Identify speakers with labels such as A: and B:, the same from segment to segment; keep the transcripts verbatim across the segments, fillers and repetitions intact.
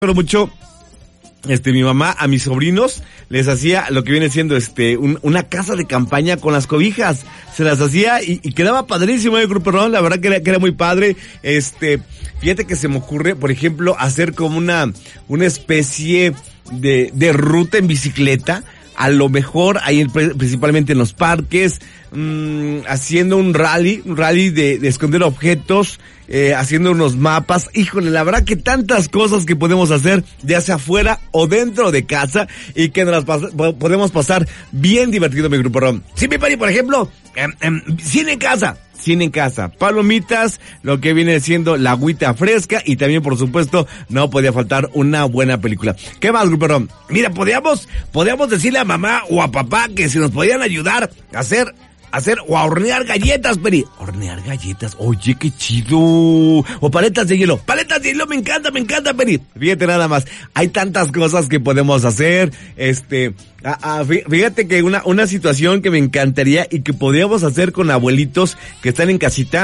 A: Pero mucho, este, mi mamá a mis sobrinos les hacía lo que viene siendo este, un, una casa de campaña con las cobijas. Se las hacía y, y quedaba padrísimo el Grupo Ron, la verdad que era, que era muy padre. Este, fíjate que se me ocurre, por ejemplo, hacer como una, una especie de, de ruta en bicicleta. A lo mejor ahí principalmente en los parques, mmm, haciendo un rally, un rally de, de esconder objetos, eh, haciendo unos mapas. Híjole, la verdad que tantas cosas que podemos hacer, ya sea afuera o dentro de casa, y que nos las pas- podemos pasar bien divertido, mi Grupo Ron. Sí, mi pari, por ejemplo, eh, eh, cine en casa. Cine en casa, palomitas, lo que viene siendo la agüita fresca y también, por supuesto, no podía faltar una buena película. ¿Qué más, Grupo Ron? Mira, podíamos, podíamos decirle a mamá o a papá que si nos podían ayudar a hacer, a hacer o a hornear galletas, Peri. Hornear galletas, oye, qué chido. O paletas de hielo. Paletas de hielo, me encanta, me encanta, Peri. Fíjate nada más, hay tantas cosas que podemos hacer, este... Ah, ah, fíjate que una, una situación que me encantaría y que podríamos hacer con abuelitos que están en casita,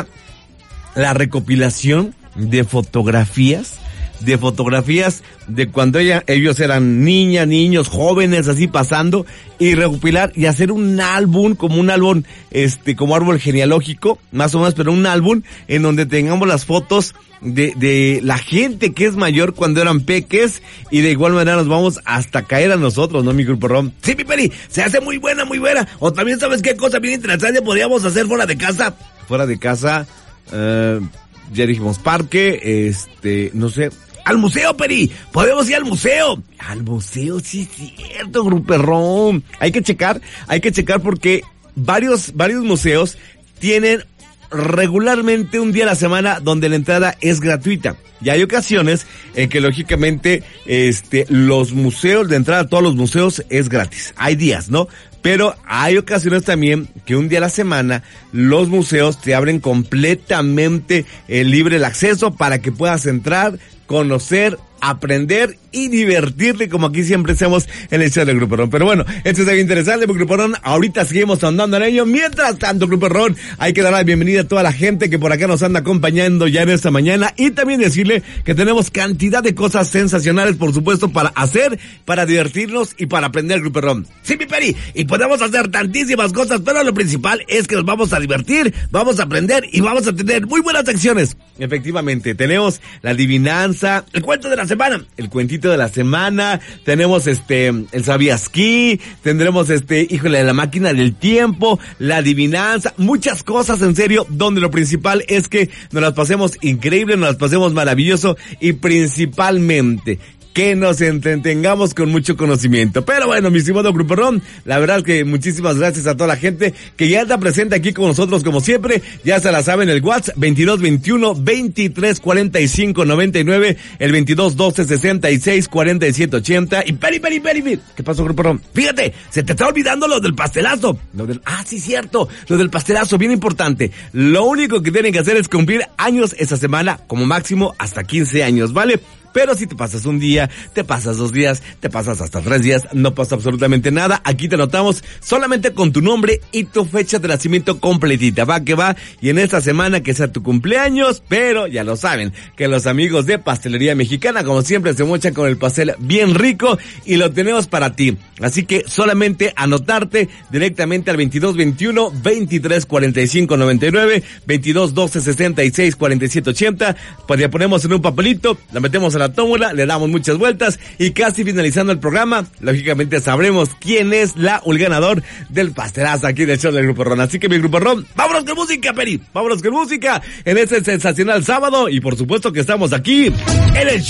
A: la recopilación de fotografías, de fotografías de cuando ella, ellos eran niñas, niños, jóvenes, así pasando, y recopilar y hacer un álbum, como un álbum, este, como árbol genealógico, más o menos, pero un álbum en donde tengamos las fotos de, de la gente que es mayor cuando eran peques, y de igual manera nos vamos hasta caer a nosotros, ¿no, mi Grupo Ron? Sí, mi Peri, se hace muy buena, muy buena. O también, ¿sabes qué cosa bien interesante podríamos hacer fuera de casa? Fuera de casa, eh, ya dijimos parque, este, no sé, al museo, Peri, podemos ir al museo. Al museo, sí es cierto, Grupo Ron. Hay que checar, hay que checar porque varios, varios museos tienen regularmente un día a la semana donde la entrada es gratuita. Y hay ocasiones en que lógicamente este los museos, de entrada a todos los museos es gratis. Hay días, ¿no? Pero hay ocasiones también que un día a la semana los museos te abren completamente eh, libre el acceso para que puedas entrar, conocer, aprender y divertirte, como aquí siempre hacemos en el show del Grupo Ron. Pero bueno, esto es bien interesante, Grupo Ron. Ahorita seguimos andando en ello. Mientras tanto, Grupo Ron, hay que dar la bienvenida a toda la gente que por acá nos anda acompañando ya en esta mañana, y también decirle que tenemos cantidad de cosas sensacionales, por supuesto, para hacer, para divertirnos y para aprender, Grupo Ron. Sí, mi Peri, y podemos hacer tantísimas cosas, pero lo principal es que nos vamos a divertir, vamos a aprender y vamos a tener muy buenas secciones. Efectivamente, tenemos la adivinanza, el cuento de la semana, el cuentito de la semana, tenemos este, el sabías qué, tendremos este, híjole, la máquina del tiempo, la adivinanza, muchas cosas en serio, donde lo principal es que nos las pasemos increíble, nos las pasemos maravilloso y principalmente que nos entretengamos con mucho conocimiento. Pero bueno, mi estimado Grupo Ron, la verdad es que muchísimas gracias a toda la gente que ya está presente aquí con nosotros como siempre. Ya se la saben, el WhatsApp veintidós veintiuno veintitrés cuarenta y cinco noventa y nueve, el veintidós doce sesenta y seis cuarenta y siete ochenta. Y peri, peri, peri, peri. ¿Qué pasó, Grupo Ron? Fíjate, se te está olvidando lo del pastelazo. Lo del, ah, sí, cierto, lo del pastelazo, bien importante. Lo único que tienen que hacer es cumplir años esa semana, como máximo hasta quince años, ¿vale? Pero si te pasas un día, te pasas dos días, te pasas hasta tres días, no pasa absolutamente nada. Aquí te anotamos solamente con tu nombre y tu fecha de nacimiento completita. Va que va, y en esta semana que sea tu cumpleaños, pero ya lo saben, que los amigos de Pastelería Mexicana, como siempre, se mochan con el pastel bien rico y lo tenemos para ti. Así que solamente anotarte directamente al veintidós veintiuno veintitrés cuarenta y cinco noventa y nueve, veintidós doce sesenta y seis cuarenta y siete ochenta, pues ya ponemos en un papelito, la metemos a la tómbola, le damos muchas vueltas y casi finalizando el programa, lógicamente sabremos quién es la o el ganador del pastelazo aquí del show del Grupo Ron. Así que mi Grupo Ron, vámonos con música, Peri, vámonos con música en este sensacional sábado, y por supuesto que estamos aquí en el show.